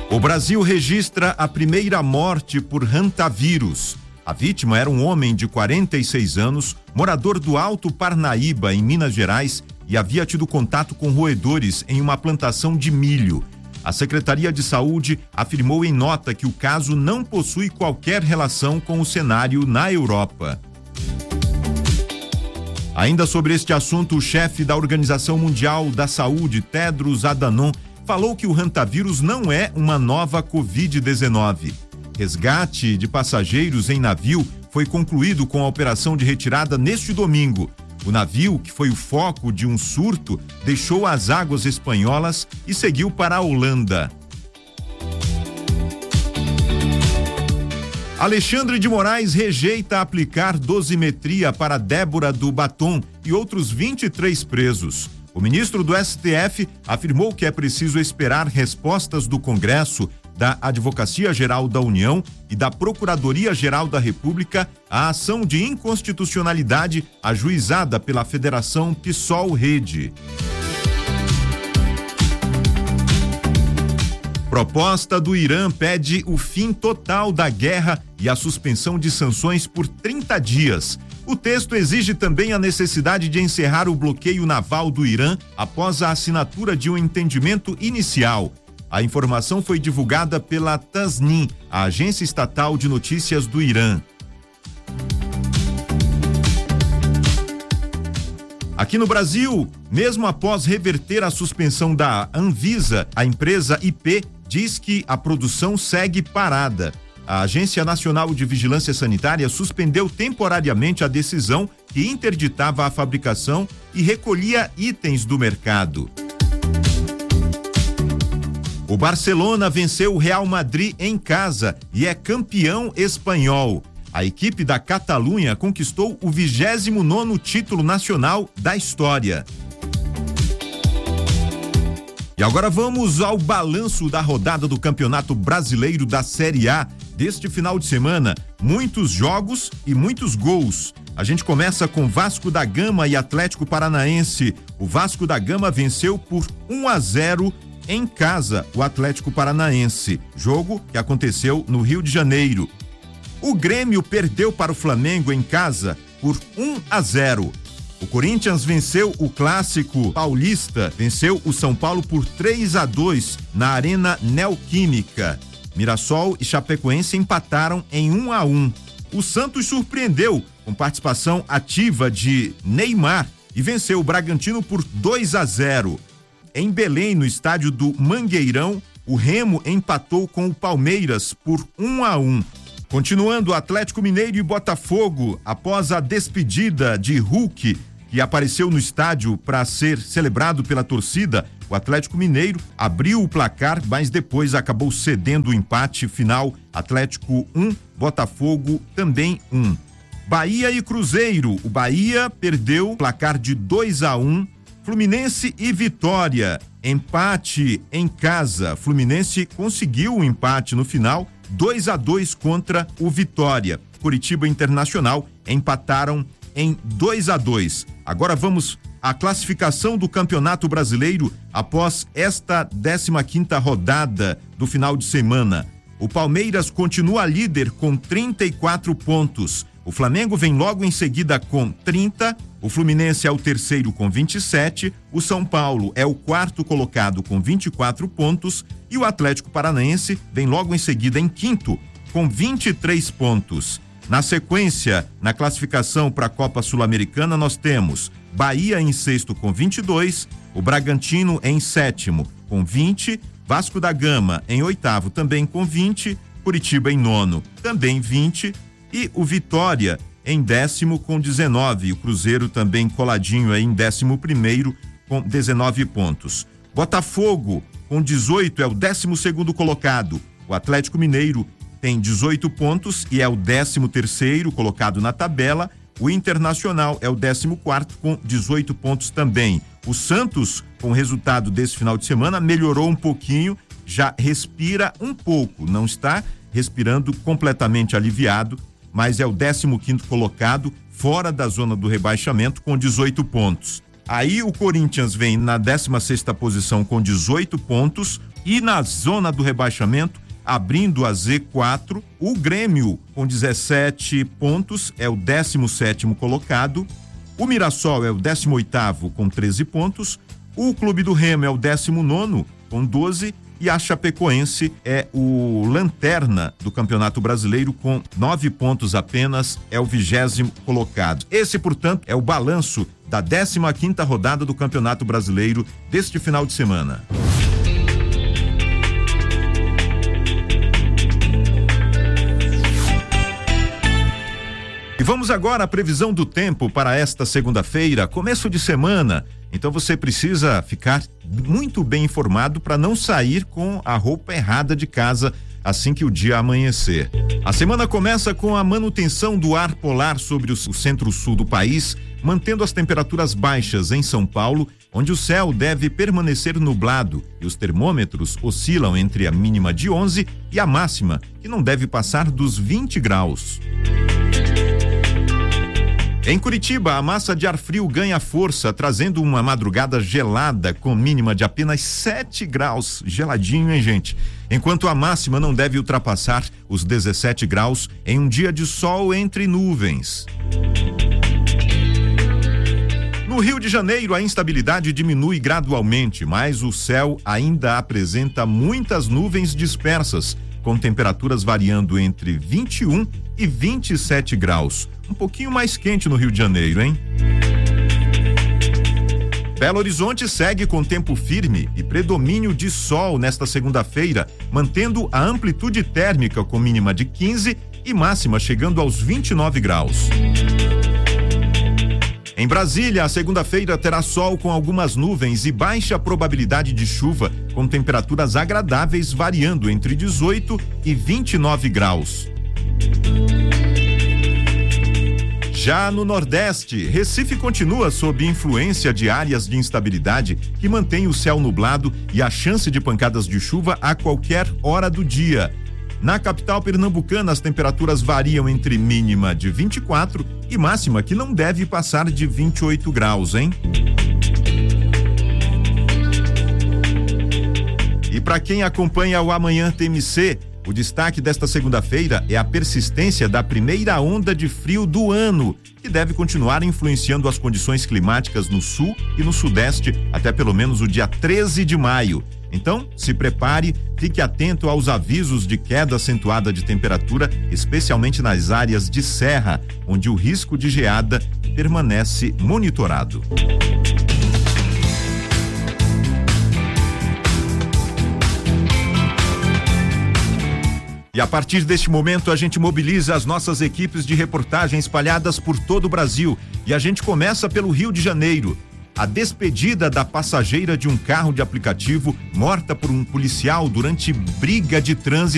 O Brasil registra a primeira morte por hantavírus. A vítima era um homem de 46 anos, morador do Alto Parnaíba, em Minas Gerais, e havia tido contato com roedores em uma plantação de milho. A Secretaria de Saúde afirmou em nota que o caso não possui qualquer relação com o cenário na Europa. Ainda sobre este assunto, o chefe da Organização Mundial da Saúde, Tedros Adhanom, falou que o hantavírus não é uma nova Covid-19. Resgate de passageiros em navio foi concluído com a operação de retirada neste domingo. O navio, que foi o foco de um surto, deixou as águas espanholas e seguiu para a Holanda. Alexandre de Moraes rejeita aplicar dosimetria para Débora do Batom e outros 23 presos. O ministro do STF afirmou que é preciso esperar respostas do Congresso, da Advocacia Geral da União e da Procuradoria-Geral da República à ação de inconstitucionalidade ajuizada pela Federação PSOL-Rede. Proposta do Irã pede o fim total da guerra e a suspensão de sanções por 30 dias. O texto exige também a necessidade de encerrar o bloqueio naval do Irã após a assinatura de um entendimento inicial. A informação foi divulgada pela Tasnim, a agência estatal de notícias do Irã. Aqui no Brasil, mesmo após reverter a suspensão da Anvisa, a empresa IP diz que a produção segue parada. A Agência Nacional de Vigilância Sanitária suspendeu temporariamente a decisão que interditava a fabricação e recolhia itens do mercado. O Barcelona venceu o Real Madrid em casa e é campeão espanhol. A equipe da Catalunha conquistou o 29º título nacional da história. E agora vamos ao balanço da rodada do Campeonato Brasileiro da Série A deste final de semana. Muitos jogos e muitos gols. A gente começa com Vasco da Gama e Atlético Paranaense. O Vasco da Gama venceu por 1-0 em casa o Atlético Paranaense, jogo que aconteceu no Rio de Janeiro. O Grêmio perdeu para o Flamengo em casa por 1-0. O Corinthians venceu o Clássico Paulista, venceu o São Paulo por 3-2 na Arena Neoquímica. Mirassol e Chapecoense empataram em 1-1. O Santos surpreendeu com participação ativa de Neymar e venceu o Bragantino por 2-0. Em Belém, no estádio do Mangueirão, o Remo empatou com o Palmeiras por 1-1. Continuando, Atlético Mineiro e Botafogo, após a despedida de Hulk, que apareceu no estádio para ser celebrado pela torcida, o Atlético Mineiro abriu o placar, mas depois acabou cedendo o empate final. Atlético 1, Botafogo também 1. Bahia e Cruzeiro, o Bahia perdeu o placar de 2-1. Fluminense e Vitória, empate em casa. Fluminense conseguiu o empate no final, 2-2 contra o Vitória. Curitiba Internacional empataram em 2-2. Agora vamos à classificação do Campeonato Brasileiro após esta 15ª rodada do final de semana. O Palmeiras continua líder com 34 pontos. O Flamengo vem logo em seguida com 30, o Fluminense é o terceiro com 27, o São Paulo é o quarto colocado com 24 pontos e o Atlético Paranaense vem logo em seguida em quinto com 23 pontos. Na sequência, na classificação para a Copa Sul-Americana, nós temos Bahia em sexto com 22, o Bragantino em sétimo com 20, Vasco da Gama em oitavo também com 20, Curitiba em nono também 20, e o Vitória em 10º com 19, o Cruzeiro também coladinho aí em 11º com 19 pontos. Botafogo com 18 é o 12º colocado. O Atlético Mineiro tem 18 pontos e é o 13º colocado na tabela. O Internacional é o 14º com 18 pontos também. O Santos, com o resultado desse final de semana, melhorou um pouquinho, já respira um pouco, não está respirando completamente aliviado, mas é o 15º colocado, fora da zona do rebaixamento, com 18 pontos. Aí o Corinthians vem na 16ª posição com 18 pontos e na zona do rebaixamento, abrindo a Z4, o Grêmio com 17 pontos é o 17º colocado, o Mirassol é o 18º com 13 pontos, o Clube do Remo é o 19º com 12 e a Chapecoense é o lanterna do Campeonato Brasileiro com 9 pontos apenas, é o 20º colocado. Esse, portanto, é o balanço da 15ª rodada do Campeonato Brasileiro deste final de semana. E vamos agora à previsão do tempo para esta segunda-feira, começo de semana. Então você precisa ficar muito bem informado para não sair com a roupa errada de casa assim que o dia amanhecer. A semana começa com a manutenção do ar polar sobre o centro-sul do país, mantendo as temperaturas baixas em São Paulo, onde o céu deve permanecer nublado e os termômetros oscilam entre a mínima de 11 e a máxima, que não deve passar dos 20 graus. Em Curitiba, a massa de ar frio ganha força, trazendo uma madrugada gelada com mínima de apenas 7 graus. Geladinho, hein, gente? Enquanto a máxima não deve ultrapassar os 17 graus em um dia de sol entre nuvens. No Rio de Janeiro, a instabilidade diminui gradualmente, mas o céu ainda apresenta muitas nuvens dispersas, com temperaturas variando entre 21 e 27 graus. Um pouquinho mais quente no Rio de Janeiro, hein? Belo Horizonte segue com tempo firme e predomínio de sol nesta segunda-feira, mantendo a amplitude térmica com mínima de 15 e máxima chegando aos 29 graus. Em Brasília, a segunda-feira terá sol com algumas nuvens e baixa probabilidade de chuva, com temperaturas agradáveis variando entre 18 e 29 graus. Já no Nordeste, Recife continua sob influência de áreas de instabilidade que mantém o céu nublado e a chance de pancadas de chuva a qualquer hora do dia. Na capital pernambucana, as temperaturas variam entre mínima de 24 e máxima que não deve passar de 28 graus, hein? E para quem acompanha o Amanhã TMC, o destaque desta segunda-feira é a persistência da primeira onda de frio do ano, que deve continuar influenciando as condições climáticas no sul e no sudeste até pelo menos o dia 13 de maio. Então, se prepare, fique atento aos avisos de queda acentuada de temperatura, especialmente nas áreas de serra, onde o risco de geada permanece monitorado. E a partir deste momento a gente mobiliza as nossas equipes de reportagem espalhadas por todo o Brasil e a gente começa pelo Rio de Janeiro. A despedida da passageira de um carro de aplicativo morta por um policial durante briga de trânsito